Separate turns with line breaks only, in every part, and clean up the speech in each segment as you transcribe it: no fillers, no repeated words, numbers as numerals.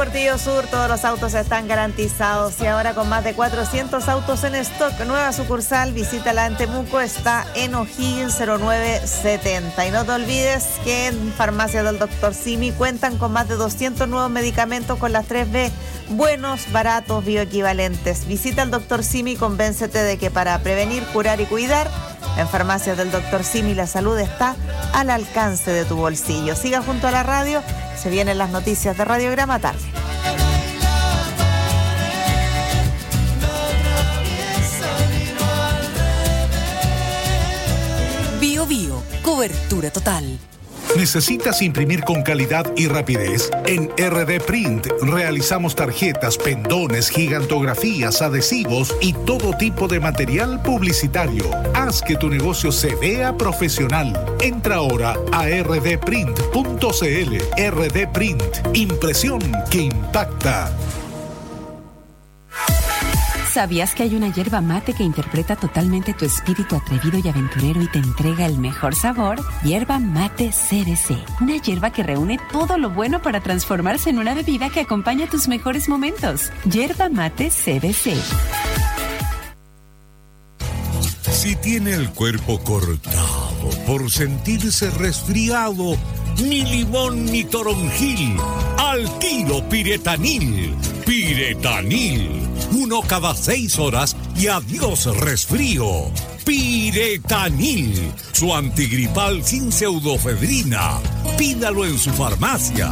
Portillo Sur, todos los autos están garantizados y ahora con más de 400 autos en stock. Nueva sucursal, visítala en Temuco, está en O'Higgins 0970. Y no te olvides que en Farmacias del Dr. Simi cuentan con más de 200 nuevos medicamentos con las 3B, buenos, baratos, bioequivalentes. Visita al Dr. Simi y convéncete de que para prevenir, curar y cuidar, en Farmacias del Dr. Simi la salud está al alcance de tu bolsillo. Siga junto a la radio, se vienen las noticias de Radiograma Tarde.
Bio Bio, cobertura total.
¿Necesitas imprimir con calidad y rapidez? En RD Print realizamos tarjetas, pendones, gigantografías, adhesivos y todo tipo de material publicitario. Haz que tu negocio se vea profesional. Entra ahora a rdprint.cl. RD Print, impresión que impacta.
¿Sabías que hay una yerba mate que interpreta totalmente tu espíritu atrevido y aventurero y te entrega el mejor sabor? Yerba Mate CBC. Una yerba que reúne todo lo bueno para transformarse en una bebida que acompaña tus mejores momentos. Yerba Mate CBC.
Si tiene el cuerpo cortado por sentirse resfriado, ni limón ni toronjil, al tiro Piretanil. Piretanil. 1 cada 6 horas y adiós resfrío. Piretanil, su antigripal sin pseudofedrina. Pídalo en su farmacia.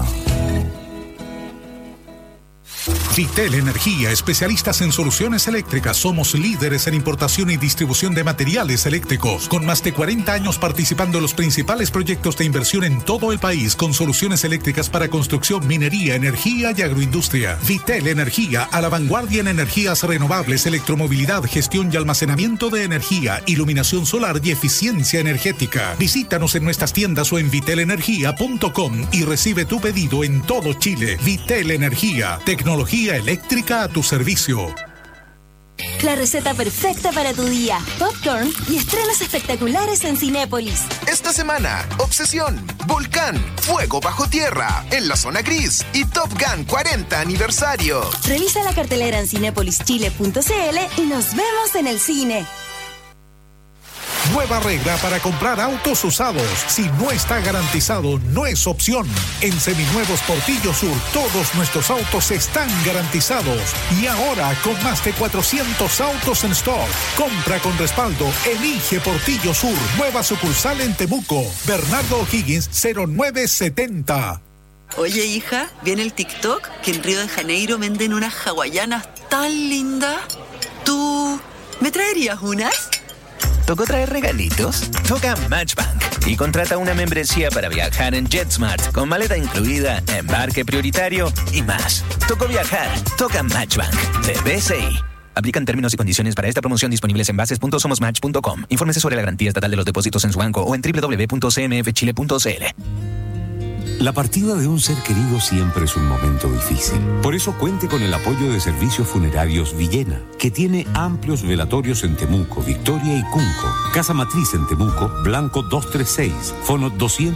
Vitel Energía, especialistas en soluciones eléctricas. Somos líderes en importación y distribución de materiales eléctricos, con más de 40 años participando en los principales proyectos de inversión en todo el país, con soluciones eléctricas para construcción, minería, energía y agroindustria. Vitel Energía, a la vanguardia en energías renovables, electromovilidad, gestión y almacenamiento de energía, iluminación solar y eficiencia energética. Visítanos en nuestras tiendas o en vitelenergia.com y recibe tu pedido en todo Chile. Vitel Energía, tecnología eléctrica a tu servicio.
La receta perfecta para tu día. Popcorn y estrenos espectaculares en Cinépolis.
Esta semana, Obsesión, Volcán, Fuego bajo tierra, En la zona gris y Top Gun 40 aniversario.
Revisa la cartelera en cinepolischile.cl y nos vemos en el cine.
Nueva regla para comprar autos usados. Si no está garantizado, no es opción. En Seminuevos Portillo Sur, todos nuestros autos están garantizados. Y ahora, con más de 400 autos en stock. Compra con respaldo. Elige Portillo Sur. Nueva sucursal en Temuco. Bernardo O'Higgins 0970.
Oye, hija, ¿viene el TikTok? Que en Río de Janeiro venden unas hawaianas tan lindas. ¿Tú me traerías unas?
¿Tocó traer regalitos? Toca Matchbank y contrata una membresía para viajar en JetSmart con maleta incluida, embarque prioritario y más. Tocó viajar. Toca Matchbank de BCI. Aplican términos y condiciones para esta promoción disponibles en bases.somosmatch.com. Infórmese sobre la garantía estatal de los depósitos en su banco o en www.cmfchile.cl.
La partida de un ser querido siempre es un momento difícil. Por eso cuente con el apoyo de Servicios Funerarios Villena, que tiene amplios velatorios en Temuco, Victoria y Cunco. Casa Matriz en Temuco, Blanco 236, fono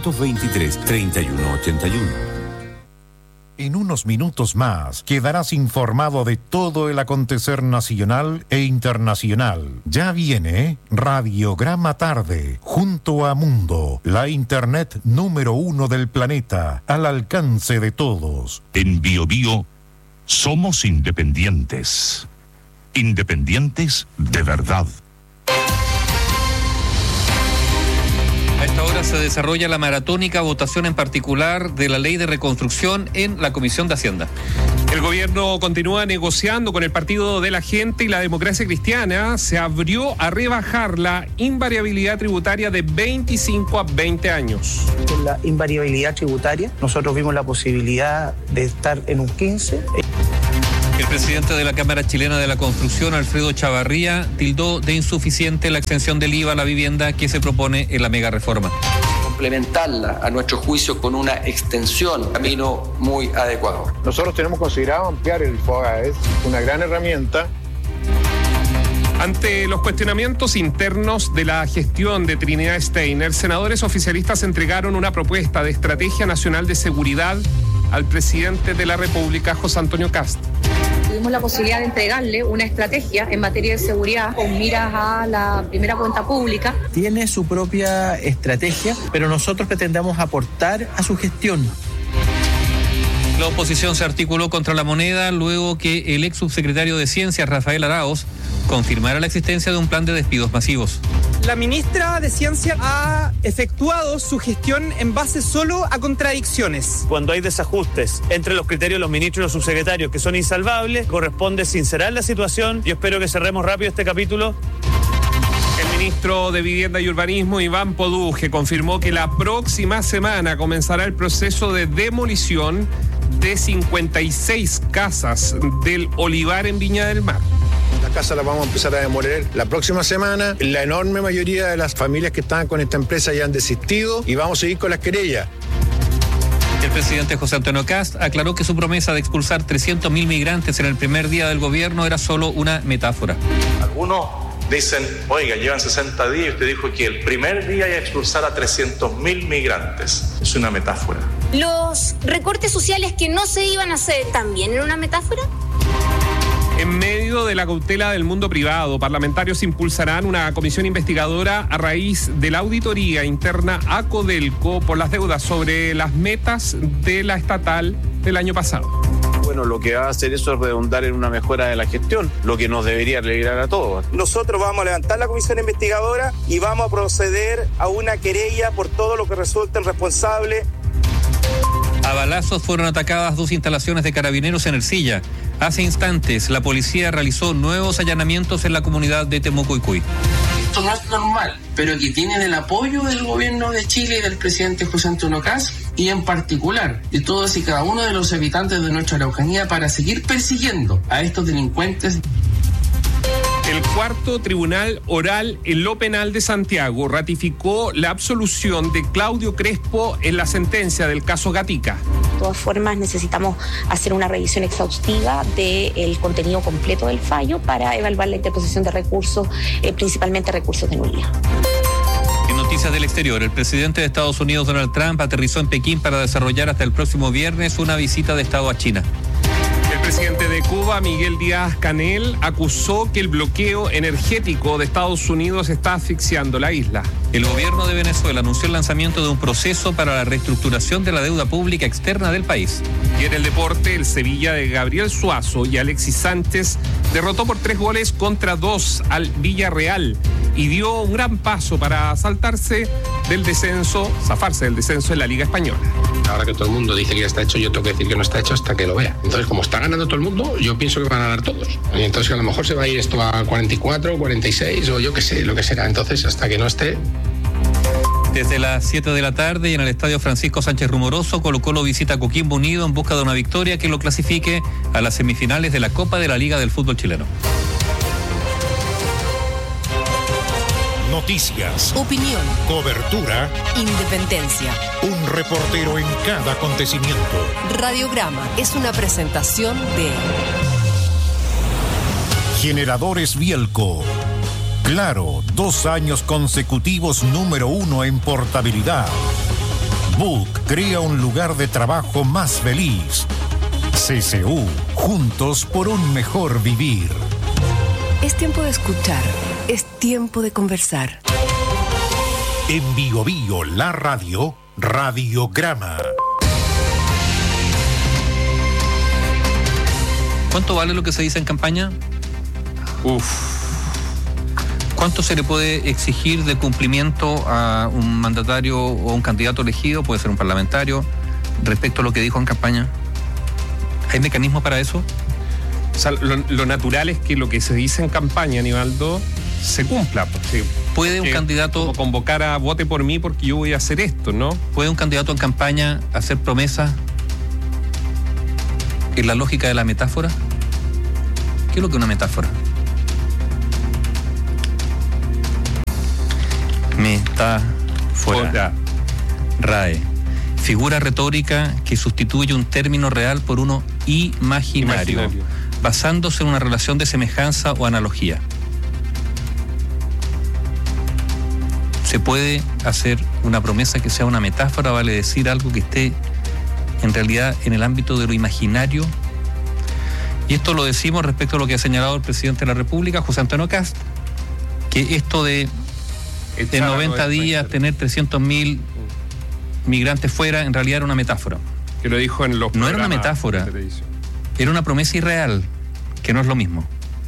223-3181.
En unos minutos más quedarás informado de todo el acontecer nacional e internacional. Ya viene Radiograma Tarde, junto a Mundo, la internet número 1 del planeta, al alcance de todos.
En Bio Bio somos independientes. Independientes de verdad.
A esta hora se desarrolla la maratónica votación en particular de la Ley de Reconstrucción en la Comisión de Hacienda.
El gobierno continúa negociando con el Partido de la Gente y la Democracia Cristiana. Se abrió a rebajar la invariabilidad tributaria de 25 a 20 años.
Con la invariabilidad tributaria, nosotros vimos la posibilidad de estar en un 15.
El presidente de la Cámara Chilena de la Construcción, Alfredo Chavarría, tildó de insuficiente la exención del IVA a la vivienda que se propone en la mega reforma.
Complementarla, a nuestro juicio, con una extensión, camino muy adecuado.
Nosotros tenemos considerado ampliar el FOGA, es una gran herramienta.
Ante los cuestionamientos internos de la gestión de Trinidad Steiner, senadores oficialistas entregaron una propuesta de estrategia nacional de seguridad al presidente de la República, José Antonio Kast.
Tuvimos la posibilidad de entregarle una estrategia en materia de seguridad con miras a la primera cuenta pública.
Tiene su propia estrategia, pero nosotros pretendemos aportar a su gestión.
La oposición se articuló contra la moneda luego que el ex subsecretario de Ciencias, Rafael Arauz, confirmara la existencia de un plan de despidos masivos.
La ministra de Ciencia ha efectuado su gestión en base solo a contradicciones.
Cuando hay desajustes entre los criterios de los ministros y los subsecretarios que son insalvables, corresponde sincerar la situación. Yo espero que cerremos rápido este capítulo.
El ministro de Vivienda y Urbanismo, Iván Poduje, confirmó que la próxima semana comenzará el proceso de demolición de 56 casas del Olivar en Viña del Mar.
Las casas las vamos a empezar a demoler la próxima semana. La enorme mayoría de las familias que estaban con esta empresa ya han desistido y vamos a seguir con las querellas.
El presidente José Antonio Kast aclaró que su promesa de expulsar 300.000 migrantes en el primer día del gobierno era solo una metáfora.
Algunos dicen, oiga, llevan 60 días y usted dijo que el primer día iba a expulsar a 300.000 migrantes. Es una metáfora.
¿Los recortes sociales que no se iban a hacer también era una metáfora?
En medio de la cautela del mundo privado, parlamentarios impulsarán una comisión investigadora a raíz de la auditoría interna a Codelco por las deudas sobre las metas de la estatal del año pasado.
Bueno, lo que va a hacer eso es redundar en una mejora de la gestión, lo que nos debería alegrar a todos.
Nosotros vamos a levantar la comisión investigadora y vamos a proceder a una querella por todo lo que resulten responsables.
A balazos fueron atacadas 2 instalaciones de carabineros en Ercilla. Hace instantes, la policía realizó nuevos allanamientos en la comunidad de Temuco y Cuy.
Esto no es normal, pero que tienen el apoyo del gobierno de Chile y del presidente José Antonio Kast, y en particular de todos y cada uno de los habitantes de nuestra Araucanía, para seguir persiguiendo a estos delincuentes.
El cuarto tribunal oral en lo penal de Santiago ratificó la absolución de Claudio Crespo en la sentencia del caso Gatica.
De todas formas, necesitamos hacer una revisión exhaustiva del contenido completo del fallo para evaluar la interposición de recursos, principalmente recursos de nulidad.
En noticias del exterior, el presidente de Estados Unidos, Donald Trump, aterrizó en Pekín para desarrollar hasta el próximo viernes una visita de Estado a China.
El presidente de Cuba, Miguel Díaz-Canel, acusó que el bloqueo energético de Estados Unidos está asfixiando la isla.
El gobierno de Venezuela anunció el lanzamiento de un proceso para la reestructuración de la deuda pública externa del país.
Y en el deporte, el Sevilla de Gabriel Suazo y Alexis Sánchez derrotó por 3-2 al Villarreal y dio un gran paso para zafarse del descenso en la Liga Española.
Ahora que todo el mundo dice que ya está hecho, yo tengo que decir que no está hecho hasta que lo vea. Entonces, como está ganando todo el mundo, yo pienso que van a ganar todos. Y entonces a lo mejor se va a ir esto a 44, 46 o yo qué sé, lo que será. Entonces, hasta que no esté...
Desde las 7 de la tarde y en el estadio Francisco Sánchez Rumoroso, Colo-Colo visita a Coquimbo Unido en busca de una victoria que lo clasifique a las semifinales de la Copa de la Liga del Fútbol Chileno.
Noticias,
opinión,
cobertura,
independencia.
Un reportero en cada acontecimiento.
Radiograma es una presentación de
Generadores Bielco. Claro, 2 años consecutivos número 1 en portabilidad. Book crea un lugar de trabajo más feliz. CCU, juntos por un mejor vivir.
Es tiempo de escuchar, es tiempo de conversar.
En Bio Bio, la radio, Radiograma.
¿Cuánto vale lo que se dice en campaña? ¿Cuánto se le puede exigir de cumplimiento a un mandatario o un candidato elegido, puede ser un parlamentario, respecto a lo que dijo en campaña? ¿Hay mecanismo para eso?
O sea, lo natural es que lo que se dice en campaña, Aníbaldo, se cumpla. Porque
¿puede un candidato
como convocar a vote por mí porque yo voy a hacer esto, no?
¿Puede un candidato en campaña hacer promesas en la lógica de la metáfora? ¿Qué es lo que es una metáfora? Metáfora. RAE. Figura retórica que sustituye un término real por uno imaginario, basándose en una relación de semejanza o analogía. ¿Se puede hacer una promesa que sea una metáfora? Vale decir algo que esté en realidad en el ámbito de lo imaginario. Y esto lo decimos respecto a lo que ha señalado el presidente de la República, José Antonio Kast, que esto de 90 días tener 300.000 migrantes fuera, en realidad era una metáfora.
Que lo dijo en los
No era una metáfora, era una promesa irreal, que no es lo mismo.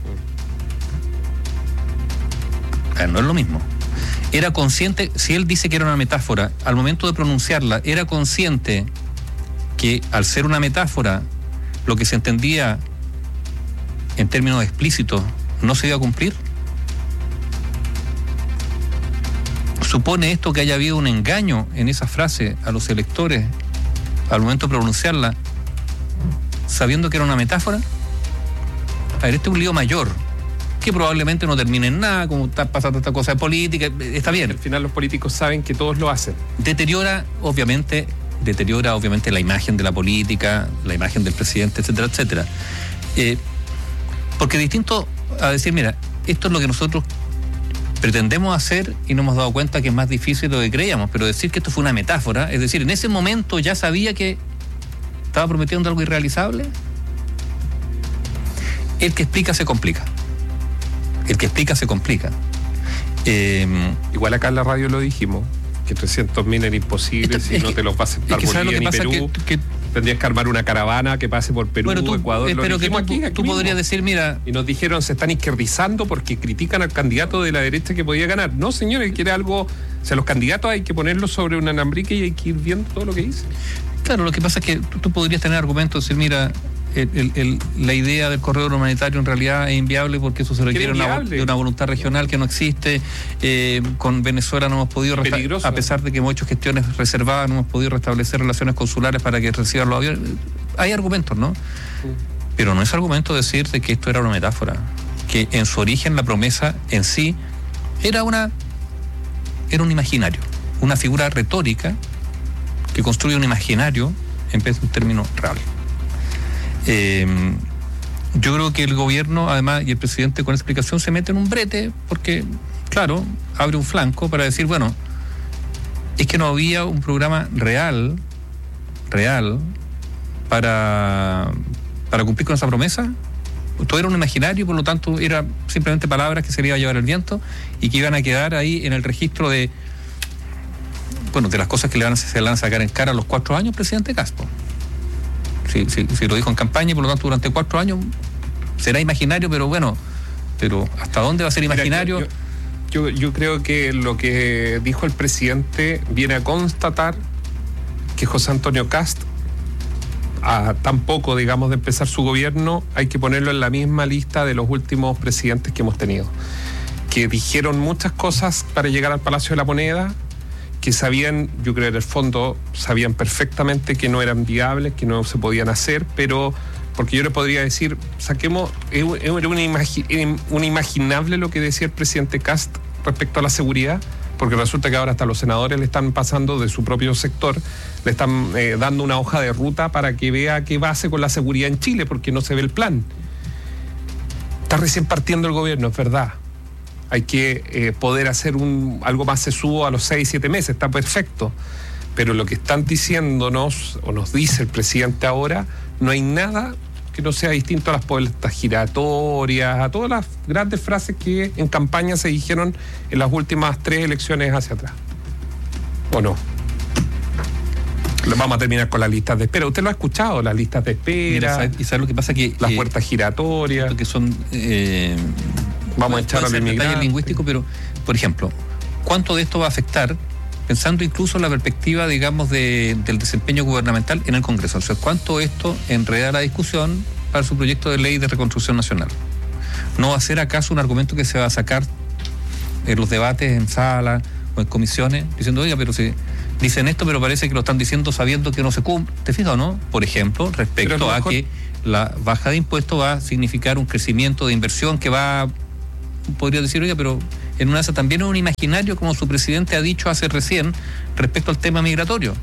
No es lo mismo. Era consciente, si él dice que era una metáfora, al momento de pronunciarla, era consciente que al ser una metáfora, lo que se entendía en términos explícitos no se iba a cumplir. ¿Supone esto que haya habido un engaño en esa frase a los electores al momento de pronunciarla, sabiendo que era una metáfora? A ver, este es un lío mayor, que probablemente no termine en nada, como está pasando esta cosa de política, está bien.
Al final los políticos saben que todos lo hacen.
Deteriora obviamente la imagen de la política, la imagen del presidente, etcétera, etcétera. Porque distinto a decir, mira, esto es lo que nosotros pretendemos hacer y nos hemos dado cuenta que es más difícil de lo que creíamos, pero decir que esto fue una metáfora, es decir, en ese momento ya sabía que estaba prometiendo algo irrealizable. El que explica se complica.
Igual acá en la radio lo dijimos, que 300.000 era imposible, si no te los va a aceptar Bolivia ni Perú. Tendrías que armar una caravana que pase por Perú, Ecuador.
Pero que tú podrías decir, mira...
Y nos dijeron, se están izquierdizando porque critican al candidato de la derecha que podía ganar. No, señores, quiere algo... O sea, los candidatos hay que ponerlos sobre un alambrique y hay que ir viendo todo lo que dicen.
Claro, lo que pasa es que tú podrías tener argumentos, decir, mira, la idea del corredor humanitario en realidad es inviable porque eso se requiere de una voluntad regional que no existe. Con Venezuela no hemos podido, a pesar de que hemos hecho gestiones reservadas, no hemos podido restablecer relaciones consulares para que reciban los aviones. Hay argumentos, ¿no? Pero no es argumento decir de que esto era una metáfora, que en su origen la promesa en sí era un imaginario, una figura retórica que construye un imaginario en vez de un término real. Yo creo que el gobierno, además, y el presidente con esa explicación se mete en un brete porque, claro, abre un flanco para decir, bueno, es que no había un programa real para cumplir con esa promesa. Todo era un imaginario, por lo tanto era simplemente palabras que se le iba a llevar el viento y que iban a quedar ahí en el registro de las cosas que se le van a sacar en cara a los 4 años, presidente Caspo. Si lo dijo en campaña y por lo tanto durante 4 años será imaginario, pero ¿hasta dónde va a ser imaginario?
Mira, yo creo que lo que dijo el presidente viene a constatar que José Antonio Kast, a tan poco, digamos, de empezar su gobierno, hay que ponerlo en la misma lista de los últimos presidentes que hemos tenido, que dijeron muchas cosas para llegar al Palacio de la Moneda, que sabían, yo creo en el fondo, sabían perfectamente que no eran viables, que no se podían hacer, pero porque yo le podría decir, era un imaginable lo que decía el presidente Kast respecto a la seguridad, porque resulta que ahora hasta los senadores le están pasando de su propio sector, le están dando una hoja de ruta para que vea qué va a hacer con la seguridad en Chile, porque no se ve el plan. Está recién partiendo el gobierno, es verdad. Hay que poder hacer algo más sesudo a los 6-7 meses, está perfecto. Pero lo que están diciéndonos, o nos dice el presidente ahora, no hay nada que no sea distinto a las puertas giratorias, a todas las grandes frases que en campaña se dijeron en las últimas 3 elecciones hacia atrás. ¿O no? Vamos a terminar con las listas de espera. Usted lo ha escuchado, las listas de espera.
Mira, ¿y sabe lo que pasa? Que
las puertas giratorias.
Que son...
vamos a echar al inmigrante
lingüístico, pero, por ejemplo, ¿cuánto de esto va a afectar, pensando incluso en la perspectiva, digamos, del desempeño gubernamental en el Congreso? O sea, ¿cuánto esto enreda la discusión para su proyecto de ley de reconstrucción nacional? ¿No va a ser acaso un argumento que se va a sacar en los debates en sala o en comisiones, diciendo, oiga, pero si dicen esto, pero parece que lo están diciendo sabiendo que no se cumple? ¿Te fijas o no? Por ejemplo, respecto a que la baja de impuestos va a significar un crecimiento de inversión que podría decir, oiga, pero en una de esas también es un imaginario, como su presidente ha dicho hace recién, respecto al tema migratorio.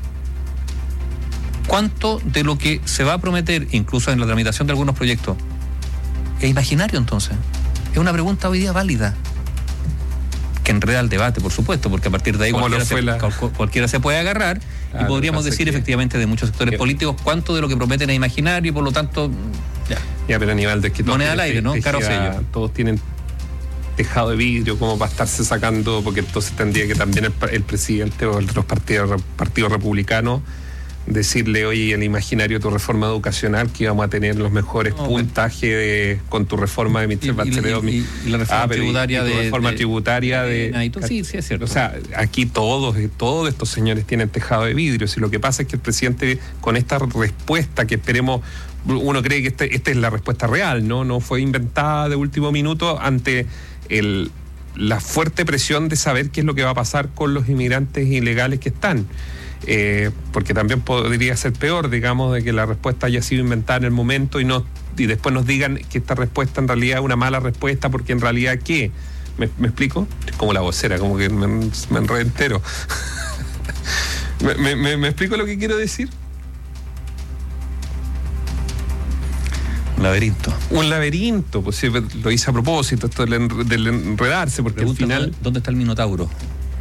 ¿Cuánto de lo que se va a prometer, incluso en la tramitación de algunos proyectos, es imaginario entonces? Es una pregunta hoy día válida. que enreda el debate, por supuesto, porque a partir de ahí cualquiera se puede agarrar y podríamos decir efectivamente de muchos sectores políticos cuánto de lo que prometen es imaginario y por lo tanto
ya, pero Aníbal, de que
moneda al aire, ¿no? Caro sello.
Todos tienen tejado de vidrio como para estarse sacando, porque entonces tendría que también el presidente o los partidos republicanos decirle, oye, el imaginario de tu reforma educacional que íbamos a tener los mejores puntajes con tu reforma de Michelle Bachelet
y la reforma tributaria
sí, es cierto. O sea, aquí todos estos señores tienen tejado de vidrio. Si lo que pasa es que el presidente, con esta respuesta que esperemos, uno cree que esta es la respuesta real, no fue inventada de último minuto ante la fuerte presión de saber qué es lo que va a pasar con los inmigrantes ilegales que están. Porque también podría ser peor, digamos, de que la respuesta haya sido inventada en el momento y después nos digan que esta respuesta en realidad es una mala respuesta, porque en realidad ¿qué? ¿Me explico? Es como la vocera, como que me enredé entero. ¿Me explico lo que quiero decir? Un laberinto, pues sí, lo hice a propósito, esto del enredarse, porque al final...
¿Dónde está el Minotauro?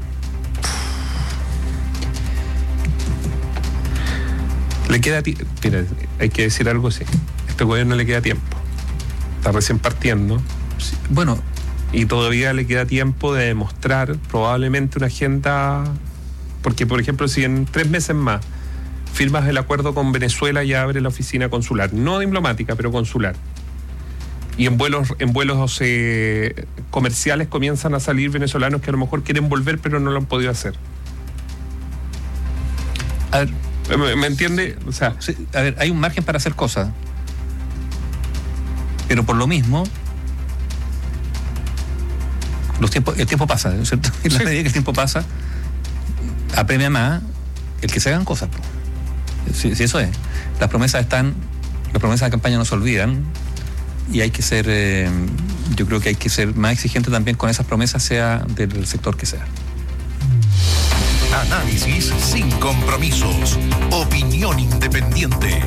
Le queda tiempo. Mira, hay que decir algo así. Este gobierno le queda tiempo. Está recién partiendo.
Sí. Bueno.
Y todavía le queda tiempo de demostrar probablemente una agenda. Porque, por ejemplo, si en 3 meses más firmas el acuerdo con Venezuela y abre la oficina consular, no diplomática, pero consular, y en vuelos comerciales comienzan a salir venezolanos que a lo mejor quieren volver, pero no lo han podido hacer.
A ver,
¿me entiende? O sea,
sí, a ver, hay un margen para hacer cosas, pero por lo mismo el tiempo pasa, ¿no es cierto? Y la medida que el tiempo pasa, apremia más el que se hagan cosas. Si eso es. Las promesas de campaña no se olvidan y hay que ser, yo creo que hay que ser más exigente también con esas promesas, sea del sector que sea.
Análisis sin compromisos. Opinión independiente.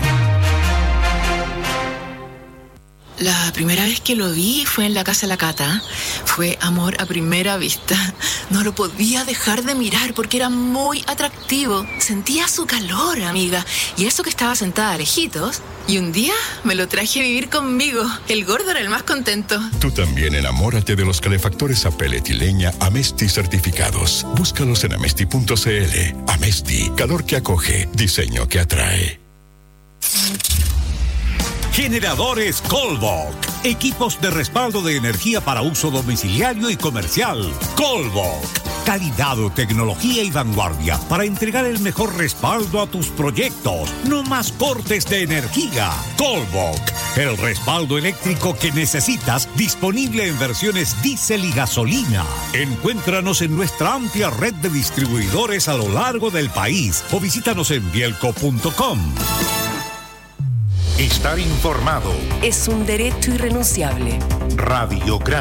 La primera vez que lo vi fue en la casa de la Cata. Fue amor a primera vista. No lo podía dejar de mirar porque era muy atractivo. Sentía su calor, amiga. Y eso que estaba sentada lejitos. Y un día me lo traje a vivir conmigo. El gordo era el más contento.
Tú también enamórate de los calefactores a pellet y leña Amesti certificados. Búscalos en amesti.cl. Amesti, calor que acoge, diseño que atrae.
Generadores Colbok. Equipos de respaldo de energía para uso domiciliario y comercial. Colbok. Calidad, tecnología y vanguardia para entregar el mejor respaldo a tus proyectos. No más cortes de energía. Colbok. El respaldo eléctrico que necesitas, disponible en versiones diésel y gasolina. Encuéntranos en nuestra amplia red de distribuidores a lo largo del país o visítanos en bielco.com.
Estar informado
es un derecho irrenunciable.
Radiograma.